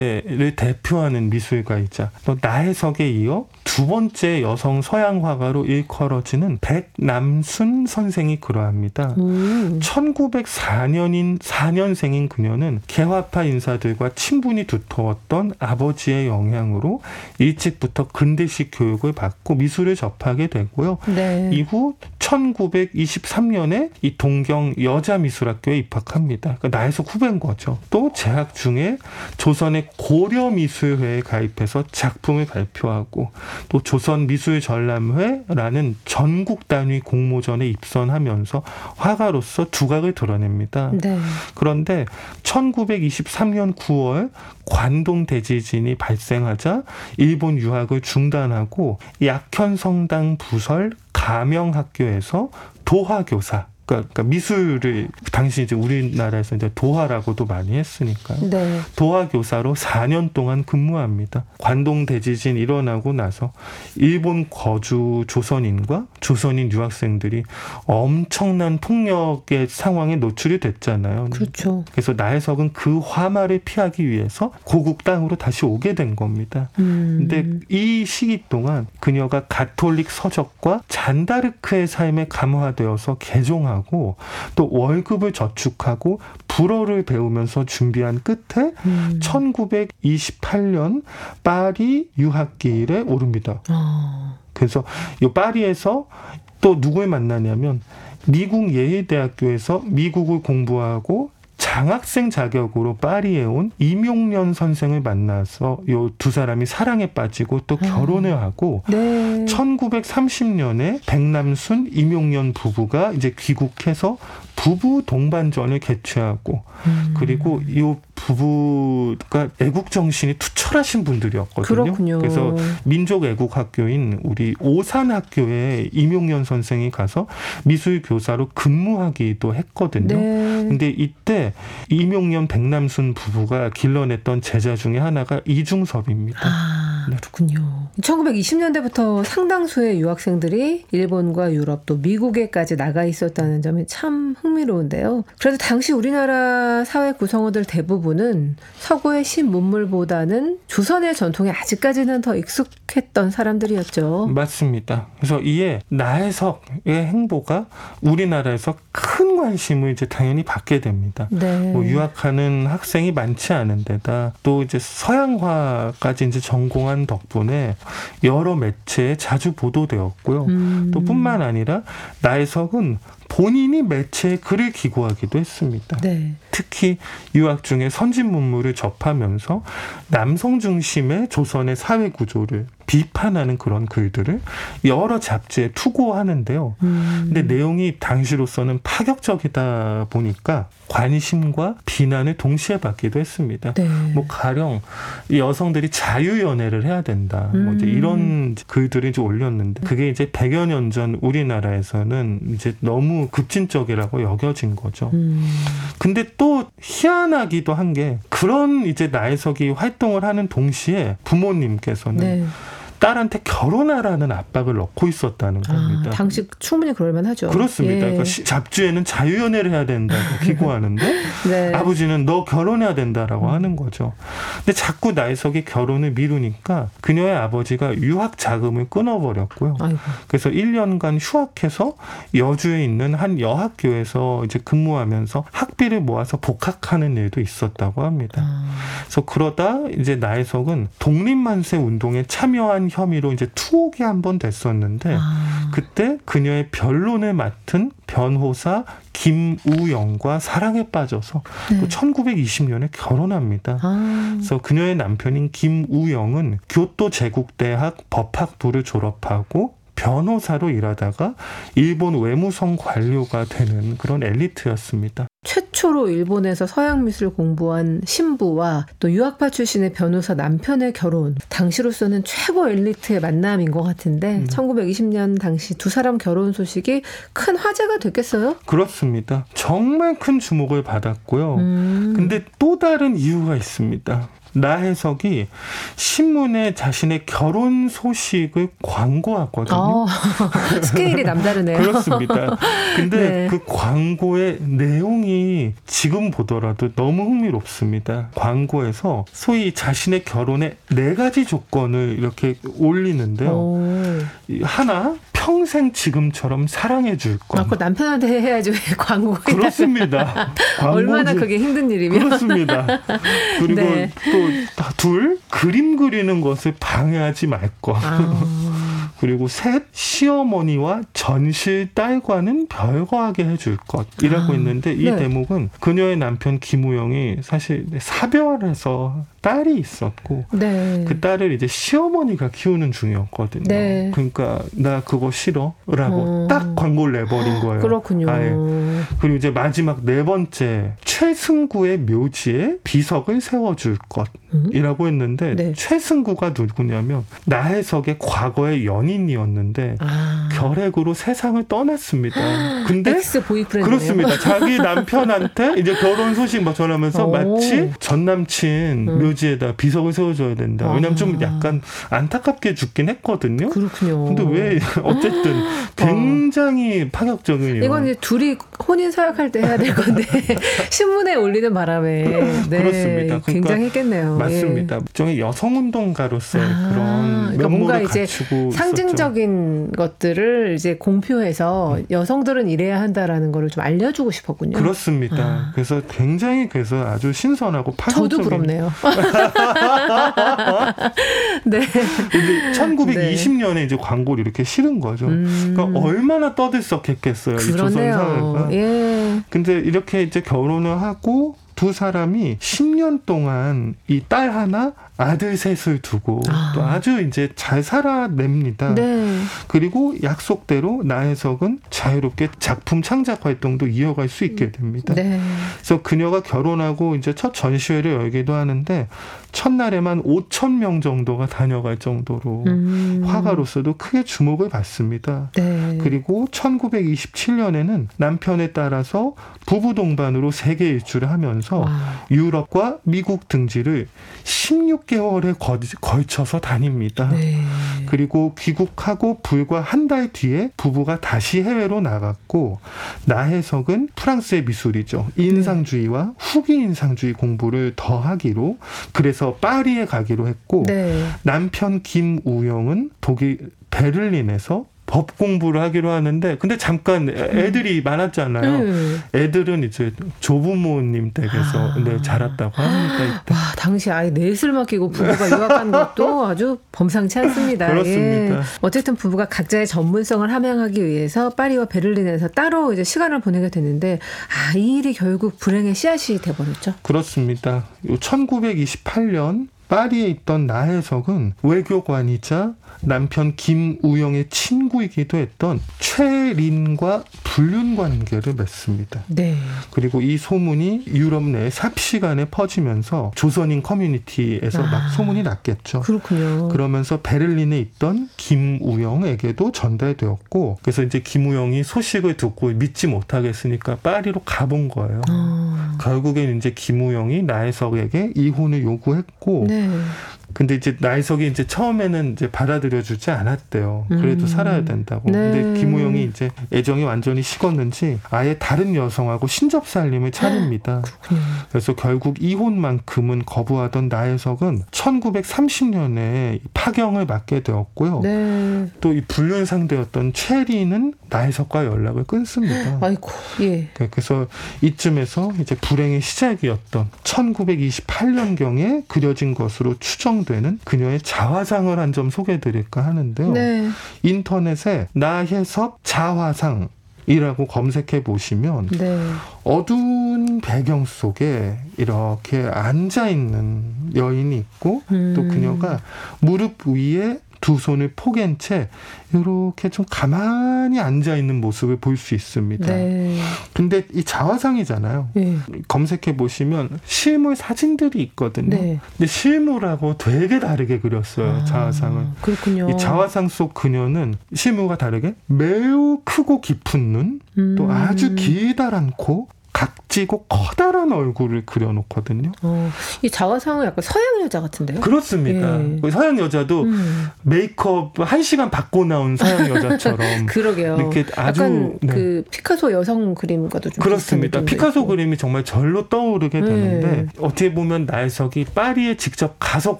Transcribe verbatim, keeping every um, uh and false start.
를 대표하는 미술가이자 또 나혜석에 이어 두 번째 여성 서양 화가로 일컬어지는 백남순 선생이 그러합니다. 음. 천구백사 년인 사 년생인 그녀는 개화파 인사들과 친분이 두터웠던 아버지의 영향으로 일찍부터 근대식 교육을 받고 미술을 접하게 되고요. 네. 이후 천구백이십삼 년에 이 동경 여자미술학교에 입학합니다. 그러니까 나혜석 후배인 거죠. 또 재학 중에 조선의 고려미술회에 가입해서 작품을 발표하고 또 조선미술전람회라는 전국 단위 공모전에 입선하면서 화가로서 두각을 드러냅니다. 네. 그런데 천구백이십삼 년 구월 관동 대지진이 발생하자 일본 유학을 중단하고 약현성당 부설 가명학교에서 도화교사, 그러니까 미술을 당시 이제 우리나라에서 이제 도화라고도 많이 했으니까요. 네. 도화 교사로 사 년 동안 근무합니다. 관동 대지진 일어나고 나서 일본 거주 조선인과 조선인 유학생들이 엄청난 폭력의 상황에 노출이 됐잖아요. 그렇죠. 그래서 나혜석은 그 화마를 피하기 위해서 고국 땅으로 다시 오게 된 겁니다. 음. 근데 이 시기 동안 그녀가 가톨릭 서적과 잔다르크의 삶에 감화되어서 개종하고 또 월급을 저축하고 불어를 배우면서 준비한 끝에 음. 천구백이십팔 년 파리 유학길에 오릅니다. 어. 그래서 이 파리에서 또 누구를 만나냐면 미국 예일대학교에서 미국을 공부하고 장학생 자격으로 파리에 온 이명년 선생을 만나서 이 두 사람이 사랑에 빠지고 또 결혼을 하고 네. 천구백삼십 년에 백남순, 이명년 부부가 이제 귀국해서 부부 동반전을 개최하고 음. 그리고 이 부부가 애국 정신이 투철하신 분들이었거든요. 그렇군요. 그래서 민족 애국 학교인 우리 오산학교에 이명년 선생이 가서 미술 교사로 근무하기도 했거든요. 네. 근데 이때 이명년 백남순 부부가 길러냈던 제자 중에 하나가 이중섭입니다. 아, 그렇군요. 천구백이십 년대부터 상당수의 유학생들이 일본과 유럽 또 미국에까지 나가 있었다는 점이 참 흥미로운데요. 그래도 당시 우리나라 사회 구성원들 대부분은 서구의 신문물보다는 조선의 전통에 아직까지는 더 익숙했던 사람들이었죠. 맞습니다. 그래서 이에 나혜석의 행보가 우리나라에서 큰 관심을 이제 당연히 받게 됩니다. 네. 뭐 유학하는 학생이 많지 않은 데다 또 이제 서양화까지 이제 전공한 덕분에 여러 매체에 자주 보도되었고요. 음. 또 뿐만 아니라 나혜석은 본인이 매체에 글을 기고하기도 했습니다. 네. 특히 유학 중에 선진 문물을 접하면서 남성 중심의 조선의 사회 구조를 비판하는 그런 글들을 여러 잡지에 투고하는데요. 음. 근데 내용이 당시로서는 파격적이다 보니까 관심과 비난을 동시에 받기도 했습니다. 네. 뭐 가령 여성들이 자유연애를 해야 된다. 음. 뭐 이제 이런 글들을 이제 올렸는데 그게 이제 백여 년 전 우리나라에서는 이제 너무 급진적이라고 여겨진 거죠. 음. 근데 또 희한하기도 한 게 그런 이제 나혜석이 활동을 하는 동시에 부모님께서는 네. 딸한테 결혼하라는 압박을 넣고 있었다는 겁니다. 아, 당시 충분히 그럴만 하죠. 그렇습니다. 예. 그러니까 잡지에는 자유연애를 해야 된다고 기고하는데 네. 아버지는 너 결혼해야 된다라고 음. 하는 거죠. 근데 자꾸 나혜석이 결혼을 미루니까 그녀의 아버지가 유학 자금을 끊어버렸고요. 아이고. 그래서 일 년간 휴학해서 여주에 있는 한 여학교에서 이제 근무하면서 학비를 모아서 복학하는 일도 있었다고 합니다. 아. 그래서 그러다 이제 나혜석은 독립만세 운동에 참여한 혐의로 이제 투옥이 한 번 됐었는데 아. 그때 그녀의 변론을 맡은 변호사 김우영과 사랑에 빠져서 네. 또 천구백이십 년에 결혼합니다. 아. 그래서 그녀의 남편인 김우영은 교토 제국대학 법학부를 졸업하고 변호사로 일하다가 일본 외무성 관료가 되는 그런 엘리트였습니다. 최초로 일본에서 서양 미술을 공부한 신부와 또 유학파 출신의 변호사 남편의 결혼. 당시로서는 최고 엘리트의 만남인 것 같은데 음. 천구백이십 년 당시 두 사람 결혼 소식이 큰 화제가 됐겠어요? 그렇습니다. 정말 큰 주목을 받았고요. 음. 근데 또 다른 이유가 있습니다. 나혜석이 신문에 자신의 결혼 소식을 광고하거든요. 어, 스케일이 남다르네요. 그렇습니다. 근데 네. 그 광고의 내용이 지금 보더라도 너무 흥미롭습니다. 광고에서 소위 자신의 결혼의 네 가지 조건을 이렇게 올리는데요. 오. 하나, 평생 지금처럼 사랑해 줄 것. 아, 그거 남편한테 해야죠. 광고가. 그렇습니다. 얼마나 그게 힘든 일이면. 그렇습니다. 그리고 네. 또 둘, 그림 그리는 것을 방해하지 말 것. 아. 그리고 셋, 시어머니와 전실 딸과는 별거하게 해줄 것이라고 아, 했는데 이 네. 대목은 그녀의 남편 김우영이 사실 사별해서 딸이 있었고 네. 그 딸을 이제 시어머니가 키우는 중이었거든요. 네. 그러니까 나 그거 싫어라고 어. 딱 광고를 내버린 거예요. 그렇군요. 아예. 그리고 이제 마지막 네 번째, 최승구의 묘지에 비석을 세워줄 것이라고 했는데 네. 최승구가 누구냐면 나혜석의 과거의 연인이었는데 아. 결핵으로 세상을 떠났습니다. 근데 엑스 보이프렌드. 그렇습니다. 자기 남편한테 이제 결혼 소식 막 전하면서 오. 마치 전 남친 음. 묘지에다 비석을 세워줘야 된다. 왜냐면 좀 아. 약간 안타깝게 죽긴 했거든요. 그렇군요. 근데 왜 어쨌든 굉장히 파격적이에요. 이건 이제 둘이 혼인 서약할 때 해야 될 건데 신문에 올리는 바람에 네, 그렇습니다. 그러니까 굉장히 했겠네요. 맞습니다. 일종의 여성운동가로서의 아, 그런 그러니까 뭔가 면모를 이제 갖추고 상징적인 있었죠. 것들을 이제 공표해서 음. 여성들은 이래야 한다라는 거를 좀 알려주고 싶었군요. 그렇습니다. 아. 그래서 굉장히 그래서 아주 신선하고 파격적인. 저도 부럽네요. 네. 이제 천구백이십 년에 이제 광고를 이렇게 실은 거죠. 음. 그러니까 얼마나 떠들썩했겠어요. 이 조선 사회가. 그러네요. 예. 근데 이렇게 이제 결혼을 하고 두 사람이 십 년 동안 이 딸 하나, 아들 셋을 두고 아. 또 아주 이제 잘 살아냅니다. 네. 그리고 약속대로 나혜석은 자유롭게 작품 창작 활동도 이어갈 수 있게 됩니다. 네. 그래서 그녀가 결혼하고 이제 첫 전시회를 열기도 하는데 첫날에만 오천 명 정도가 다녀갈 정도로 음. 화가로서도 크게 주목을 받습니다. 네. 그리고 천구백이십칠 년에는 남편에 따라서 부부 동반으로 세계 일주를 하면서 와. 유럽과 미국 등지를 십육 개월에 걸쳐서 다닙니다. 네. 그리고 귀국하고 불과 한 달 뒤에 부부가 다시 해외로 나갔고 나혜석은 프랑스의 미술이죠. 인상주의와 후기 인상주의 공부를 더 하기로 그래서 파리에 가기로 했고 네. 남편 김우영은 독일 베를린에서 법 공부를 하기로 하는데 근데 잠깐 애들이 음. 많았잖아요. 음. 애들은 이제 조부모님 댁에서 아. 네, 자랐다고 합니다. 이때. 와, 당시 아예 넷을 맡기고 부부가 유학한 것도 아주 범상치 않습니다. 그렇습니다. 예. 어쨌든 부부가 각자의 전문성을 함양하기 위해서 파리와 베를린에서 따로 이제 시간을 보내게 됐는데 아, 이 일이 결국 불행의 씨앗이 돼버렸죠. 그렇습니다. 천구백이십팔 년 파리에 있던 나혜석은 외교관이자 남편 김우영의 친구이기도 했던 최린과 불륜 관계를 맺습니다. 네. 그리고 이 소문이 유럽 내 삽시간에 퍼지면서 조선인 커뮤니티에서 막 아, 소문이 났겠죠. 그렇군요. 그러면서 베를린에 있던 김우영에게도 전달되었고 그래서 이제 김우영이 소식을 듣고 믿지 못하겠으니까 파리로 가본 거예요. 아. 결국엔 이제 김우영이 나혜석에게 이혼을 요구했고 네. 근데 이제 나혜석이 이제 처음에는 이제 받아들여주지 않았대요. 그래도 음. 살아야 된다고. 네. 근데 김우영이 이제 애정이 완전히 식었는지 아예 다른 여성하고 신접살림을 차립니다. 그렇군요. 그래서 결국 이혼만큼은 거부하던 나혜석은 천구백삼십 년에 파경을 맞게 되었고요. 네. 또 이 불륜 상대였던 최리는 나혜석과 연락을 끊습니다. 아이고, 예. 그래서 이쯤에서 이제 불행의 시작이었던 천구백이십팔 년경에 그려진 것으로 추정되는 그녀의 자화상을 한 점 소개해드릴까 하는데요. 네. 인터넷에 나혜석 자화상 이라고 검색해 보시면 네. 어두운 배경 속에 이렇게 앉아있는 여인이 있고 음. 또 그녀가 무릎 위에 두 손을 포갠 채 이렇게 좀 가만히 앉아있는 모습을 볼 수 있습니다. 네. 근데 이 자화상이잖아요. 예. 검색해 보시면 실물 사진들이 있거든요. 네. 근데 실물하고 되게 다르게 그렸어요. 아, 자화상을. 그렇군요. 이 자화상 속 그녀는 실물과 다르게 매우 크고 깊은 눈, 음. 또 아주 길다란 코, 각지고 커다란 얼굴을 그려놓거든요. 어, 이 자화상은 약간 서양 여자 같은데요? 그렇습니다. 예. 서양 여자도 음. 메이크업 한 시간 받고 나온 서양 여자처럼. 그러게요. 이렇게 아주 약간 네. 그 피카소 여성 그림과도 좀 그렇습니다. 피카소 있고. 그림이 정말 절로 떠오르게 되는데 네. 어떻게 보면 나혜석이 파리에 직접 가서